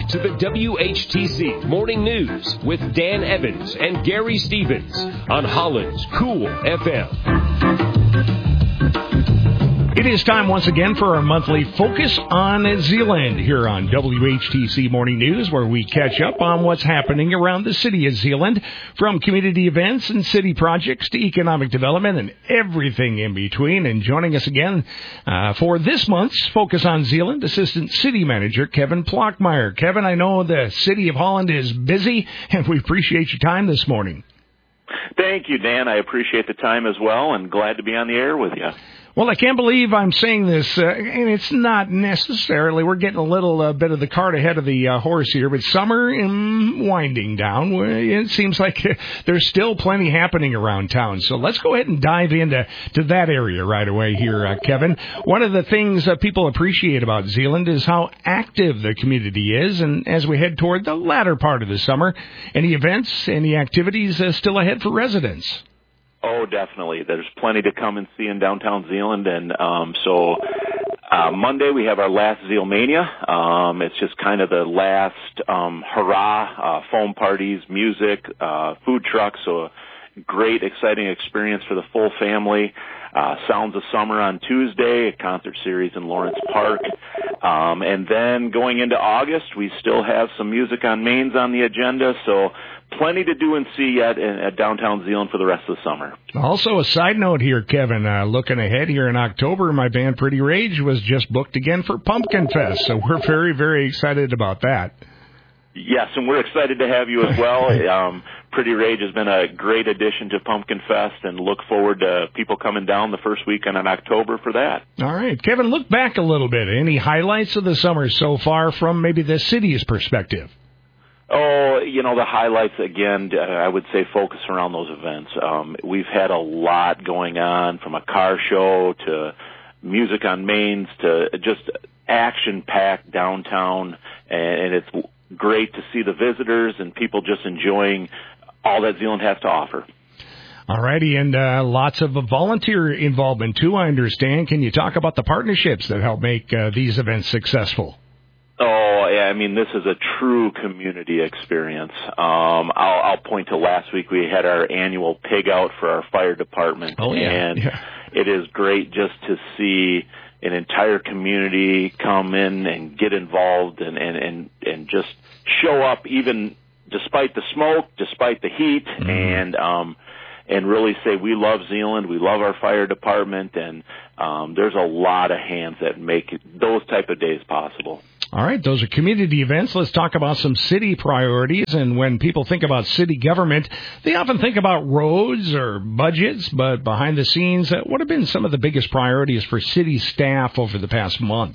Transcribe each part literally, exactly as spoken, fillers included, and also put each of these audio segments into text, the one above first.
to the W H T C Morning News with Dan Evans and Gary Stevens on Holland's Cool F M. It is time once again for our monthly Focus on Zeeland here on W H T C Morning News, where we catch up on what's happening around the city of Zeeland, from community events and city projects to economic development and everything in between. And joining us again uh, for this month's Focus on Zeeland, Assistant City Manager Kevin Plockmeyer. Kevin, I know the City of Holland is busy, and we appreciate your time this morning. Thank you, Dan. I appreciate the time as well, and glad to be on the air with you. Well, I can't believe I'm saying this, uh, and it's not necessarily. We're getting a little uh, bit of the cart ahead of the uh, horse here, but summer is winding down. It seems like there's still plenty happening around town. So let's go ahead and dive into to that area right away here, uh, Kevin. One of the things uh, people appreciate about Zeeland is how active the community is, and as we head toward the latter part of the summer, any events, any activities uh, still ahead for residents? Oh, definitely. There's plenty to come and see in downtown Zeeland, and um, so uh, Monday we have our last Zealmania. Um, it's just kind of the last um, hurrah, uh, foam parties, music, uh, food trucks, so a great, exciting experience for the full family. Uh, Sounds of Summer on Tuesday, a concert series in Lawrence Park. Um, and then going into August, we still have some music on Mains on the agenda, so plenty to do and see yet in, at downtown Zeeland for the rest of the summer. Also, a side note here, Kevin, uh, looking ahead here in October, my band Pretty Rage was just booked again for Pumpkin Fest, so we're very, very excited about that. Yes, and we're excited to have you as well. Um, Pretty Rage has been a great addition to Pumpkin Fest, and look forward to people coming down the first weekend in October for that. All right. Kevin, look back a little bit. Any highlights of the summer so far from maybe the city's perspective? Oh, you know, the highlights, again, I would say focus around those events. Um, we've had a lot going on, from a car show to music on Mains to just action-packed downtown, and it's great to see the visitors and people just enjoying all that Zeeland has to offer. All righty, and uh, lots of volunteer involvement, too, I understand. Can you talk about the partnerships that help make uh, these events successful? Oh, yeah, I mean, this is a true community experience. Um, I'll, I'll point to last week. We had our annual pig out for our fire department. Oh, yeah. And yeah. It is great just to see an entire community come in and get involved and, and, and, and just show up, even despite the smoke, despite the heat, mm. and um, and really say, we love Zeeland, we love our fire department, and um, there's a lot of hands that make those type of days possible. All right, those are community events. Let's talk about some city priorities. And when people think about city government, they often think about roads or budgets, but behind the scenes, uh, what have been some of the biggest priorities for city staff over the past month?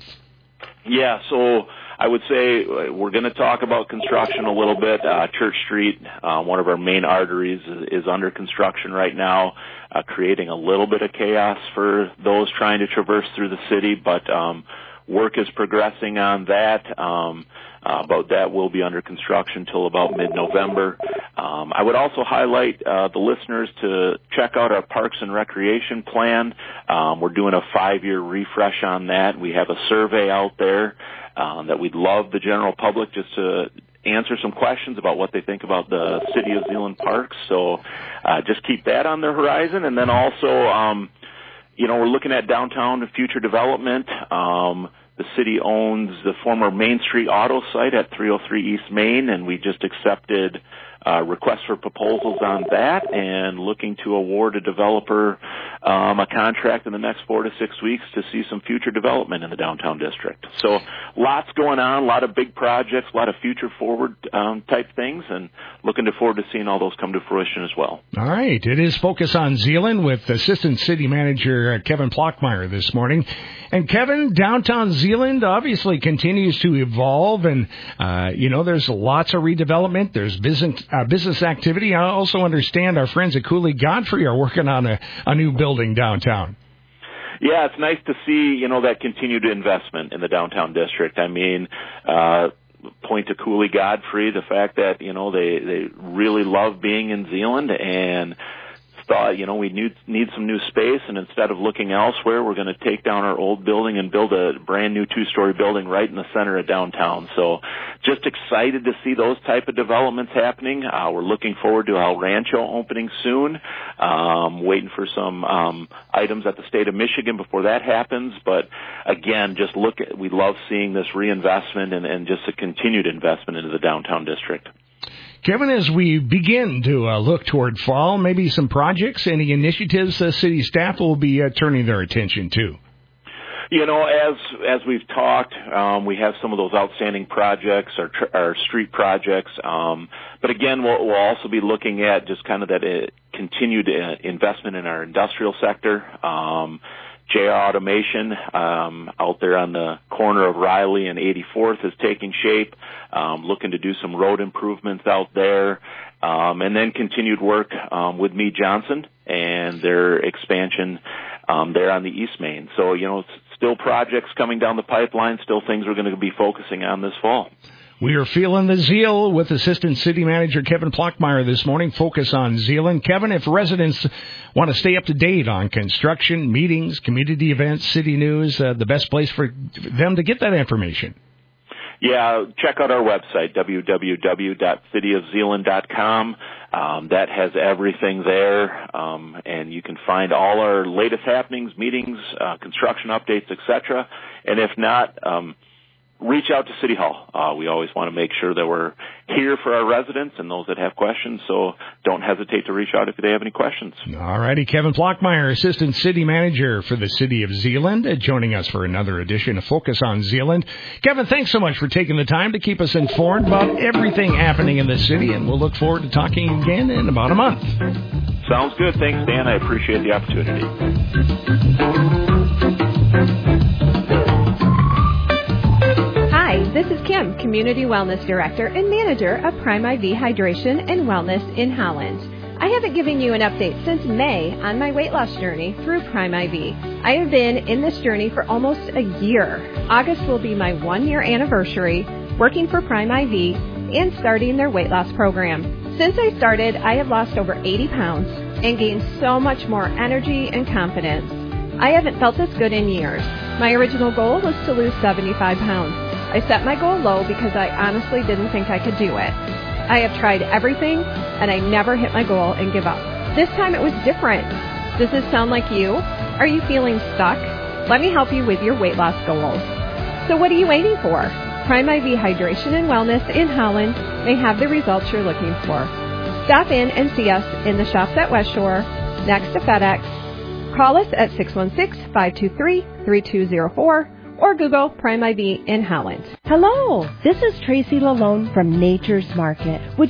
Yeah, so I would say we're going to talk about construction a little bit. Uh, Church Street, uh, one of our main arteries, is, is under construction right now, uh, creating a little bit of chaos for those trying to traverse through the city, but um, work is progressing on that. Um, uh, but that will be under construction till about mid-November. Um, I would also highlight uh, the listeners to check out our Parks and Recreation plan. Um, we're doing a five-year refresh on that. We have a survey out there um, that we'd love the general public just to answer some questions about what they think about the City of Zeeland parks. So uh, just keep that on the horizon. And then also, um, you know, we're looking at downtown future development. Um, the city owns the former Main Street Auto site at three oh three East Main, and we just accepted uh, requests for proposals on that and looking to award a developer um, a contract in the next four to six weeks to see some future development in the downtown district. So lots going on, a lot of big projects, a lot of future forward um, type things, and looking forward to seeing all those come to fruition as well. All right. It is Focus on Zeeland with Assistant City Manager Kevin Plockmeyer this morning. And Kevin, downtown Zeeland obviously continues to evolve, and, uh, you know, there's lots of redevelopment. There's business, uh, business activity. I also understand our friends at Cooley Godfrey are working on a, a new building downtown. Yeah, it's nice to see, you know, that continued investment in the downtown district. I mean, uh, point to Cooley Godfrey, the fact that, you know, they, they really love being in Zeeland and thought, you know, we need, need some new space, and instead of looking elsewhere, we're going to take down our old building and build a brand new two-story building right in the center of downtown. So just excited to see those type of developments happening. Uh, we're looking forward to El Rancho opening soon. Um, waiting for some um, items at the state of Michigan before that happens. But again, just look at, we love seeing this reinvestment and, and just a continued investment into the downtown district. Kevin, as we begin to uh, look toward fall, maybe some projects, any initiatives uh, city staff will be uh, turning their attention to? You know, as as we've talked, um, we have some of those outstanding projects, our, tr- our street projects. Um, but again, we'll, we'll also be looking at just kind of that uh, continued uh, investment in our industrial sector. Um, J R Automation um, out there on the corner of Riley and eighty-fourth is taking shape, um, looking to do some road improvements out there, um, and then continued work um, with Meade Johnson and their expansion um, there on the East Main. So, you know, it's still projects coming down the pipeline, still things we're going to be focusing on this fall. We are feeling the zeal with Assistant City Manager Kevin Plockmeyer this morning. Focus on Zeeland. Kevin, if residents want to stay up to date on construction, meetings, community events, city news, uh, the best place for them to get that information? Yeah, check out our website, w w w dot city of zeeland dot com. Um, that has everything there, um, and you can find all our latest happenings, meetings, uh, construction updates, et cetera. And if not, um, reach out to City Hall. Uh, we always want to make sure that we're here for our residents and those that have questions, so don't hesitate to reach out if they have any questions. All righty. Kevin Plockmeyer, Assistant City Manager for the City of Zeeland, uh, joining us for another edition of Focus on Zeeland. Kevin, thanks so much for taking the time to keep us informed about everything happening in the city, and we'll look forward to talking again in about a month. Sounds good. Thanks, Dan. I appreciate the opportunity. Hi, this is Kim, Community Wellness Director and Manager of Prime I V Hydration and Wellness in Holland. I haven't given you an update since May on my weight loss journey through Prime I V. I have been in this journey for almost a year. August will be my one-year anniversary working for Prime I V and starting their weight loss program. Since I started, I have lost over eighty pounds and gained so much more energy and confidence. I haven't felt this good in years. My original goal was to lose seventy-five pounds. I set my goal low because I honestly didn't think I could do it. I have tried everything, and I never hit my goal and give up. This time it was different. Does this sound like you? Are you feeling stuck? Let me help you with your weight loss goals. So what are you waiting for? Prime I V Hydration and Wellness in Holland may have the results you're looking for. Stop in and see us in the shops at West Shore, next to FedEx. Call us at six one six, five two three, three two zero four. Or Google Prime I V in Holland. Hello, this is Tracy Lalone from Nature's Market. Would